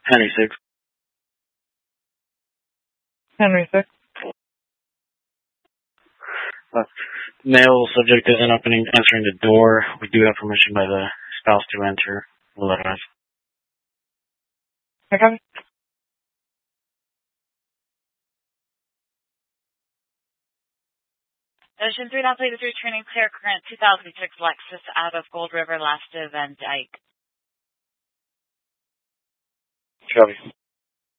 Henry 6. Henry 6. Male subject isn't answering the door. We do have permission by the spouse to enter. We'll let us. Okay. Ocean 3, now please returning clear current 2006 Lexus out of Gold River, Last of Van Dyke. Copy.